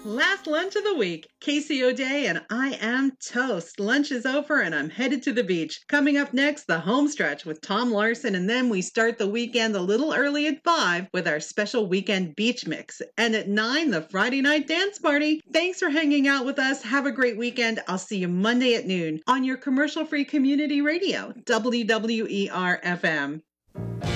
Last lunch of the week. Casey O'Day and I am toast. Lunch is over and I'm headed to the beach. Coming up next, the home stretch with Tom Larson, and then we start the weekend a little early at 5 with our special weekend beach mix. And at 9, the Friday night dance party. Thanks for hanging out with us. Have a great weekend. I'll see you Monday at noon on your commercial-free community radio, WWER FM.